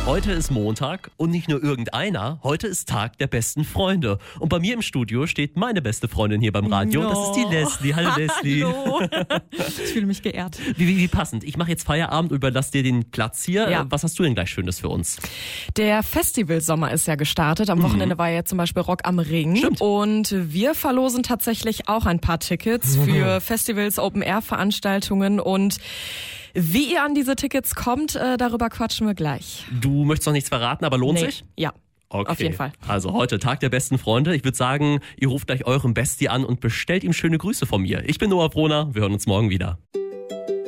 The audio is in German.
Heute ist Montag und nicht nur irgendeiner, heute ist Tag der besten Freunde. Und bei mir im Studio steht meine beste Freundin hier beim Radio, das ist die Leslie. Hallo Leslie. Hallo. Ich fühle mich geehrt. Wie passend. Ich mache jetzt Feierabend und überlasse dir den Platz hier. Ja. Was hast du denn gleich Schönes für uns? Der Festivalsommer ist ja gestartet. Am Wochenende war ja zum Beispiel Rock am Ring. Stimmt. Und wir verlosen tatsächlich auch ein paar Tickets für Festivals, Open-Air-Veranstaltungen. Und wie ihr an diese Tickets kommt, darüber quatschen wir gleich. Du möchtest noch nichts verraten, aber lohnt sich? Ja. Okay. Auf jeden Fall. Also heute Tag der besten Freunde. Ich würde sagen, ihr ruft gleich euren Bestie an und bestellt ihm schöne Grüße von mir. Ich bin Noah Broner. Wir hören uns morgen wieder.